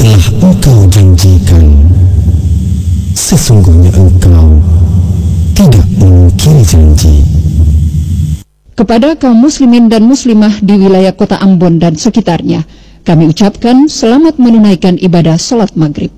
telah engkau janjikan. Sesungguhnya engkau tidak mengingkari janji. Kepada kaum muslimin dan muslimah di wilayah kota Ambon dan sekitarnya, kami ucapkan selamat menunaikan ibadah salat maghrib.